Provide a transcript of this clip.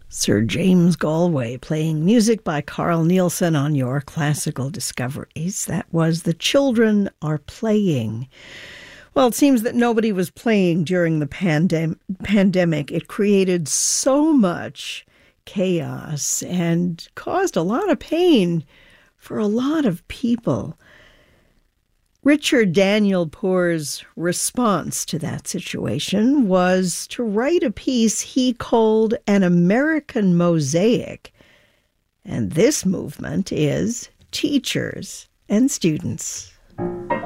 Sir James Galway playing music by Carl Nielsen on your Classical Discoveries. That was The Children Are Playing. Well, it seems that nobody was playing during the pandemic. It created so much chaos and caused a lot of pain for a lot of people. Richard Daniel Poor's response to that situation was to write a piece he called An American Mosaic. And this movement is teachers and students.